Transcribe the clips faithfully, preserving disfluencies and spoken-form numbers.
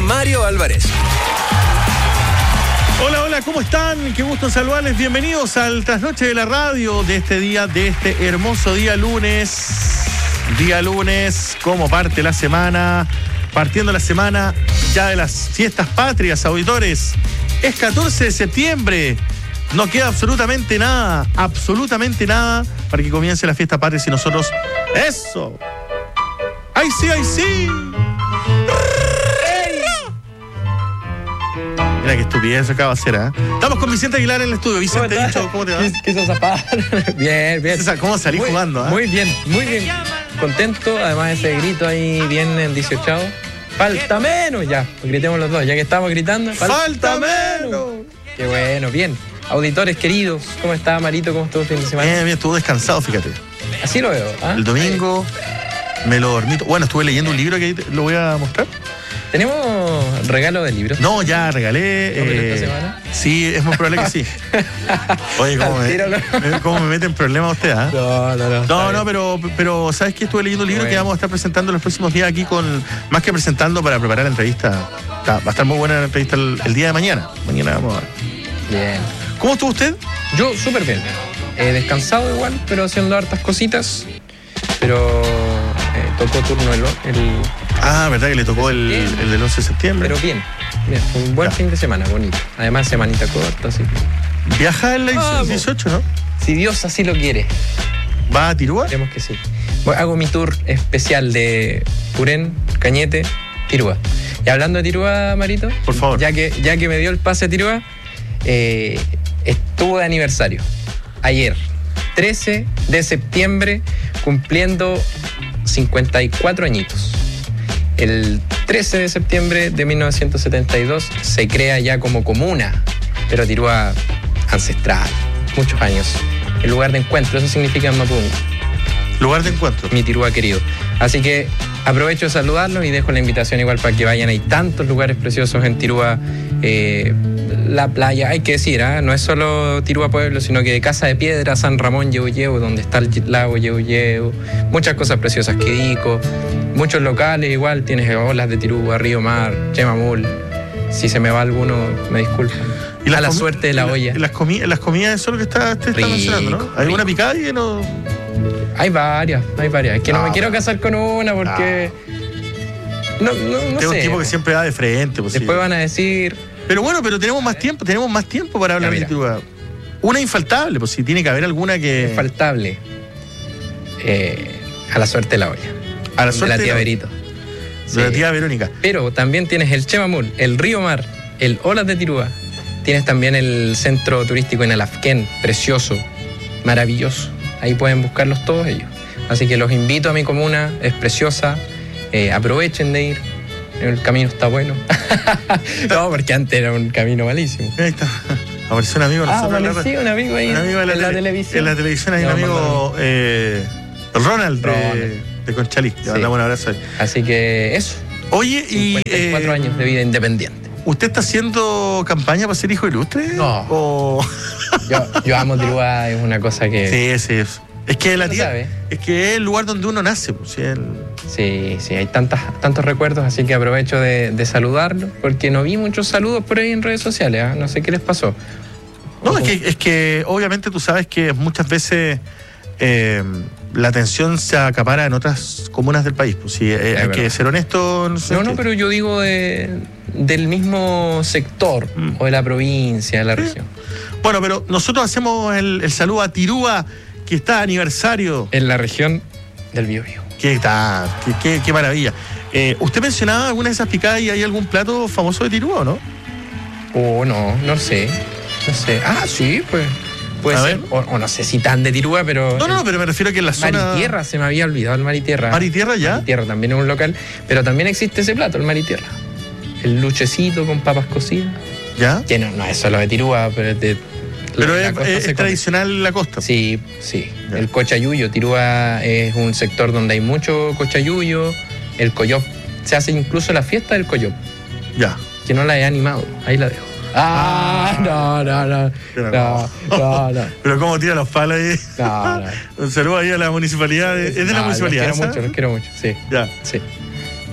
Mario Álvarez. Hola, hola, ¿cómo están? Qué gusto saludarles. Bienvenidos al Trasnoche de la Radio de este día, de este hermoso día lunes. Día lunes, como parte la semana, partiendo la semana ya de las fiestas patrias, auditores. Es catorce de septiembre. No queda absolutamente nada, absolutamente nada para que comience la fiesta patria y nosotros... ¡Eso! ¡Ay sí, ay sí! Mira qué estupidez acaba de hacer, ¿eh? Estamos con Vicente Aguilar en el estudio. Vicente, ¿Cómo, dicho, ¿cómo te va? Quiso zapar. Bien, bien. ¿Cómo salís muy, jugando? ¿eh? Muy bien, muy bien. Contento, además ese grito ahí bien en dieciocho. Falta menos, ya. Gritemos los dos, ya que estamos gritando. ¡Falta, falta menos! Qué bueno, bien. Auditores queridos, ¿cómo está Marito? ¿Cómo estuvo el fin de semana? Bien, bien, estuvo descansado, fíjate. Así lo veo. ¿Ah? El domingo me lo dormí. Bueno, estuve leyendo un libro que lo voy a mostrar. ¿Tenemos regalo de libros? No, ya regalé. ¿No, eh, esta semana? Sí, es muy probable que sí. Oye, ¿cómo me, cómo me mete en problemas usted? ¿eh? No, no, no. No, no, pero, pero ¿sabes qué? Estuve leyendo un libro bueno. que vamos a estar presentando los próximos días aquí con, más que presentando para preparar la entrevista. Está, va a estar muy buena la entrevista el, el día de mañana. Mañana vamos a ver. Bien. ¿Cómo estuvo usted? Yo súper bien. Eh, descansado igual, pero haciendo hartas cositas. Pero eh, tocó turno el, el... Ah, ¿verdad que le tocó el, el del once de septiembre? Pero bien, bien, fue un buen ya. fin de semana, bonito. Además, semanita corta, así que... ¿Viaja el ah, dieciocho, no? Si Dios así lo quiere. ¿Va a Tirúa? Esperemos que sí. Bueno, hago mi tour especial de Purén, Cañete, Tirúa. Y hablando de Tirúa, Marito... Por favor. Ya que, ya que me dio el pase a Tirúa, eh, estuvo de aniversario. Ayer, trece de septiembre, cumpliendo cincuenta y cuatro añitos. El trece de septiembre de mil novecientos setenta y dos se crea ya como comuna, pero Tirúa ancestral, muchos años. El lugar de encuentro, eso significa en Mapungo. Lugar de encuentro. Mi Tirúa querido. Así que aprovecho de saludarlos y dejo la invitación igual para que vayan. Hay tantos lugares preciosos en Tirúa. Eh, la playa, hay que decir, ¿eh? No es solo Tirúa Pueblo, sino que Casa de Piedra, San Ramón, Yehu, donde está el lago Yehu, muchas cosas preciosas, Quedico, muchos locales igual, tienes olas de Tirúa, Río Mar, Chemamul. Si se me va alguno, me disculpan. Y a la suerte de la y olla. La, las, comi las comidas, eso es lo que está, te está mencionando, ¿no? ¿Hay alguna picada y no...? Hay varias, hay varias. Es que no, no me quiero casar con una porque... No, no, no Tengo sé. un tipo que siempre va de frente. Pues Después sí. van a decir... Pero bueno, pero tenemos más tiempo, tenemos más tiempo para hablar de Tirúa. Una infaltable, pues si tiene que haber alguna que... Infaltable. Eh, a la suerte de la olla. A la suerte de la tía de Verito. De sí. la tía Verónica. Pero también tienes el Chemamul, el Río Mar, el Olas de Tirúa. Tienes también el centro turístico en Alafquén, precioso, maravilloso. Ahí pueden buscarlos todos ellos. Así que los invito a mi comuna, es preciosa. Eh, aprovechen de ir. El camino está bueno. No, porque antes era un camino malísimo. Ahí está. Apareció un amigo. Ah, apareció un amigo ahí un amigo en la, la televisión. En la televisión hay no, un amigo, eh, Ronald, Ronald. De, de Conchalí. Le mandamos un abrazo ahí. Así que eso. Oye, y... cincuenta y cuatro eh, años de vida independiente. ¿Usted está haciendo campaña para ser hijo ilustre? No. O... yo, yo amo Tirúa, es una cosa que... Sí, sí, es. Es que la tía, es que es el lugar donde uno nace. Pues, ¿sí? El... sí, sí, hay tantas, tantos recuerdos, así que aprovecho de, de saludarlos, porque no vi muchos saludos por ahí en redes sociales, ¿eh? No sé qué les pasó. No, es que, es que obviamente tú sabes que muchas veces eh, la atención se acapara en otras comunas del país. Pues sí, eh, hay verdad. Que ser honesto. No, sé no, no, pero yo digo de, del mismo sector, mm. o de la provincia, de la sí. región. Bueno, pero nosotros hacemos el, el saludo a Tirúa, que está de aniversario. En la región del Biobío. ¿Qué está? Qué, qué, qué maravilla. Eh, ¿Usted mencionaba alguna de esas picadas y hay algún plato famoso de Tirúa o no? Oh, no, no sé. No sé. Ah, sí, pues. Puede a ser. O, o no sé si tan de Tirúa, pero. No, no, no, pero me refiero a que en la zona. Maritierra, se me había olvidado el Maritierra. ¿Maritierra ya? Maritierra también es un local. Pero también existe ese plato, el Maritierra. El luchecito con papas cocidas. ¿Ya? Que no, no es solo de Tirúa, pero es de. Pero la, es, la es, es tradicional en la costa. Sí, sí. Ya. El cochayuyo. Tirúa es un sector donde hay mucho cochayuyo. El coyop. Se hace incluso la fiesta del coyop. Ya. Que no la he animado. Ahí la dejo. Ah, no, no, no. No, no, no, no. Pero cómo tira los palos ahí. No, no. Un saludo ahí a la municipalidad. ¿Es de no, la municipalidad? Los quiero mucho, los quiero mucho, sí. Ya. Sí.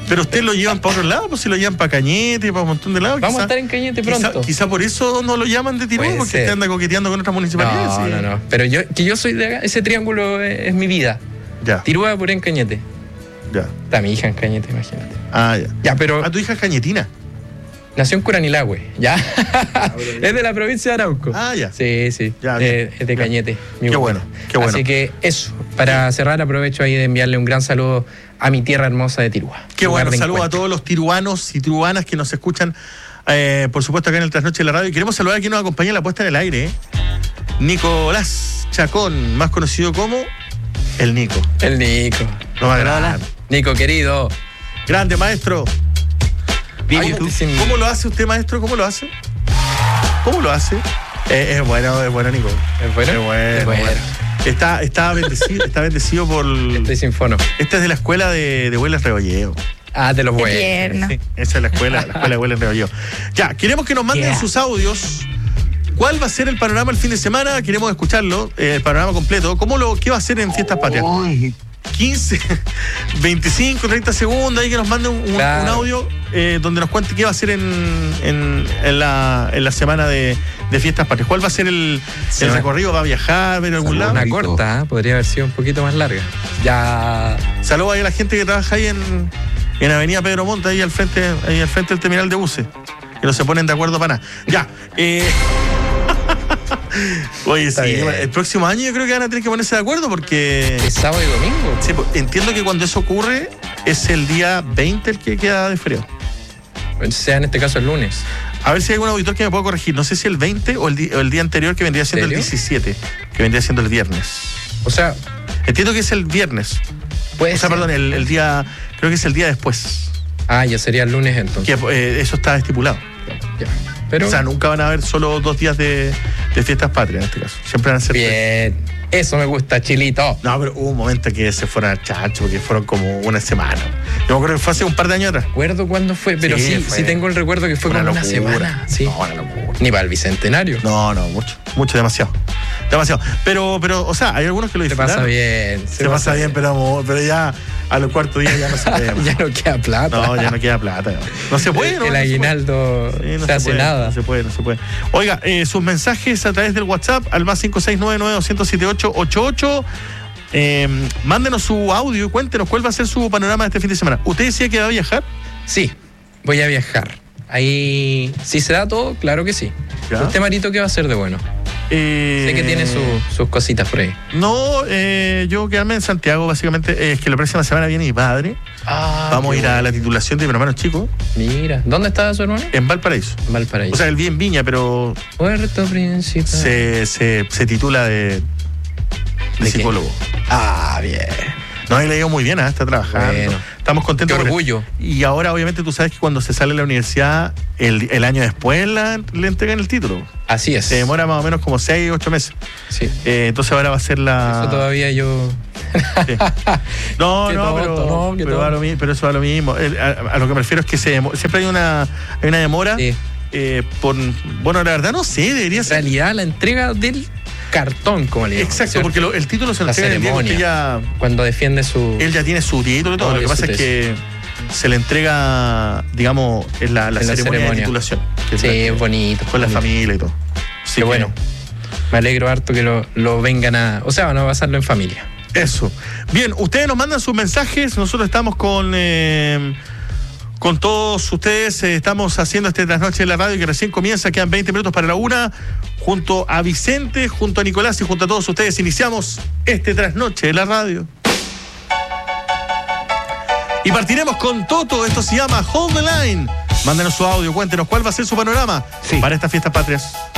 Pero ustedes lo llevan para otro lado, pues si lo llevan para Cañete, para un montón de lados. Vamos quizá, a estar en Cañete pronto. Quizá, quizá por eso no lo llaman de Tirúa, porque usted anda coqueteando con otras municipalidades. No, ¿sí? no, no. Pero yo, que yo soy de acá, ese triángulo es, es mi vida. Ya. Tirúa, Purén, Cañete. Ya. Está mi hija en Cañete, imagínate. Ah, ya. Ya, pero... Ah, tu hija es cañetina. Nació en Curanilahue, ¿ya? Es de la provincia de Arauco. Ah, ya. Sí, sí. Ya, eh, es de Cañete. Qué mi bueno, qué bueno. Así que eso, para cerrar, aprovecho ahí de enviarle un gran saludo a mi tierra hermosa de Tirúa. Qué bueno, saludo a todos los tiruanos y tiruanas que nos escuchan, eh, por supuesto, acá en el Trasnoche de la Radio. Y queremos saludar a quien nos acompaña en la puesta en el aire, ¿eh? Nicolás Chacón, más conocido como el Nico. El Nico. Lo más grande. Nico, querido. Grande, maestro. Bien, Ay, ¿cómo lo hace usted, maestro? ¿Cómo lo hace? ¿Cómo lo hace? Eh, es bueno, es bueno, Nico. ¿Es bueno? Es bueno. Es bueno. bueno. Está, está bendecido, está bendecido por... Estoy sin fono. Esta es de la escuela de, de Hueles Rebolleo. Ah, de los buenos. Sí, esa es la escuela, la escuela de Hueles Rebolleo. Ya, queremos que nos manden yeah. sus audios. ¿Cuál va a ser el panorama el fin de semana? Queremos escucharlo, eh, el panorama completo. ¿Cómo lo, ¿Qué va a hacer en Fiestas Patrias? quince, veinticinco, treinta segundos, ahí que nos mande un, claro. un audio eh, donde nos cuente qué va a hacer en, en, en, la, en la semana de, de Fiestas Patrias. ¿Cuál va a ser el, el recorrido? ¿Va a viajar? ¿Va a ir a algún lado? Una corta, ¿eh? Podría haber sido un poquito más larga. Ya. Saludos ahí a la gente que trabaja ahí en, en Avenida Pedro Montt, ahí al frente, ahí al frente del terminal de buses, que no se ponen de acuerdo para nada. Ya. Eh, Oye, sí, bien. El próximo año yo creo que van a tener que ponerse de acuerdo porque... ¿Es sábado y domingo? Sí, entiendo que cuando eso ocurre es el día veinte el que queda de feriado. Sea en este caso el lunes. A ver si hay algún auditor que me pueda corregir. No sé si el veinte o el, di- o el día anterior que vendría siendo el diecisiete, que vendría siendo el viernes. O sea... Entiendo que es el viernes. Puede o sea, ser. perdón, el, el día... Creo que es el día después. Ah, ya sería el lunes entonces. Que, eh, eso está estipulado. Ya. Pero... O sea, nunca van a haber solo dos días de, de Fiestas Patrias en este caso. Siempre van a ser... Bien, tres. Eso me gusta, Chilito. No, pero hubo un momento que se fueron al chacho, que fueron como una semana. Yo me acuerdo que fue hace un par de años atrás. No recuerdo cuándo fue, pero sí, sí, fue, sí tengo el recuerdo que fue como una, una semana. Sí. No, una locura. Ni para el Bicentenario. No, no, mucho, mucho, demasiado. Demasiado. Pero, pero, o sea, hay algunos que lo disfrutan. Se pasa bien. Se, se pasa, pasa bien, bien, pero, pero ya a los cuartos días ya no se puede. Ya no queda plata. No, ya no queda plata. No, no se puede, el, ¿no? El no aguinaldo se, sí, no se se hace puede, nada. No se puede, no se puede. Oiga, eh, sus mensajes a través del WhatsApp al más cinco seis nueve nueve dos cero siete ocho ocho ocho. Eh, mándenos su audio y cuéntenos cuál va a ser su panorama de este fin de semana. ¿Usted decía que va a viajar? Sí, voy a viajar. Ahí, si se da todo, claro que sí. ¿Ya? ¿Usted, Marito, qué va a hacer de bueno? Eh, sé que tiene su, sus cositas por ahí. No, eh, yo quedarme en Santiago, básicamente. Eh, es que la próxima semana viene mi padre. Ah, Vamos a ir bueno. a la titulación de mi hermano chico. Mira, ¿dónde está su hermano? En Valparaíso. En Valparaíso. O sea, él vive en Viña, pero... Puerto Príncipe. Se, se, se titula de, de, ¿De psicólogo. Qué? Ah, bien. No, él le ha ido muy bien, ¿eh? Está trabajando. Bueno, estamos contentos. Qué orgullo. Y ahora, obviamente, tú sabes que cuando se sale de la universidad, el, el año después la, le entregan el título. Así es. Se demora más o menos como seis, ocho meses. Sí. Eh, entonces ahora va a ser la... Eso todavía yo... Sí. No, no, tonto, pero, no pero, va lo, pero eso va lo mismo. El, a, a lo que me refiero es que se demora, siempre hay una, hay una demora. Sí. Eh, por, bueno, la verdad no sé, debería ser... En realidad, la entrega del... cartón, como le digo. Exacto, ¿cierto? porque lo, el título se lo entrega el día porque ya... Cuando defiende su... Él ya tiene su título y todo. No, lo que pasa es que se le entrega, digamos, en la, la, en ceremonia, la ceremonia de titulación. Que sí, es bonito. Con bonito. la familia y todo. Qué bueno. Me alegro harto que lo, lo vengan a... O sea, van a pasarlo en familia. Eso. Bien, ustedes nos mandan sus mensajes. Nosotros estamos con... Eh, Con todos ustedes, eh, estamos haciendo este Trasnoche de la Radio que recién comienza, quedan veinte minutos para la una, junto a Vicente, junto a Nicolás y junto a todos ustedes iniciamos este Trasnoche de la Radio. Y partiremos con Toto, esto se llama Hold the Line. Mándenos su audio, cuéntenos cuál va a ser su panorama sí. para estas fiestas patrias.